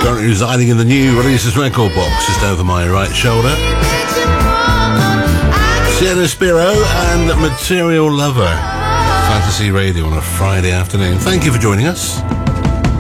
Currently residing in the new releases record box just over my right shoulder. Sienna Spiro and Material Lover. Fantasy Radio on a Friday afternoon. Thank you for joining us.